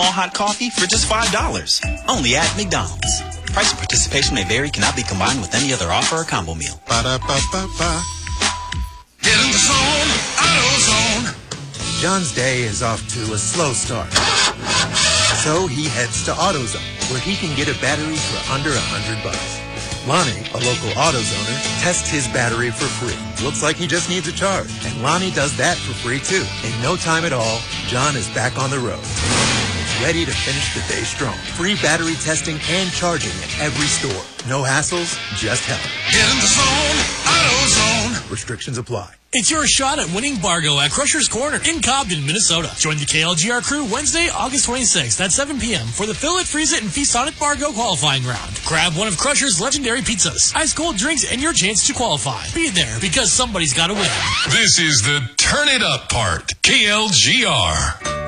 small hot coffee for just $5. Only at McDonald's. Price and participation may vary, cannot be combined with any other offer or combo meal. Ba-da-ba-ba-ba. Get in the zone, AutoZone. John's day is off to a slow start. So he heads to AutoZone, where he can get a battery for under $100. Lonnie, a local AutoZoner, tests his battery for free. Looks like he just needs a charge. And Lonnie does that for free, too. In no time at all, John is back on the road. He's ready to finish the day strong. Free battery testing and charging at every store. No hassles, just help. Get in the zone, AutoZone. Restrictions apply. It's your shot at winning Bargo at Crusher's Corner in Cobden, Minnesota. Join the KLGR crew Wednesday, August 26th at 7 p.m. for the Fill It, Freeze It, and Feast on It Bargo qualifying round. Grab one of Crusher's legendary pizzas, ice cold drinks, and your chance to qualify. Be there because somebody's got to win. This is the Turn It Up part. KLGR.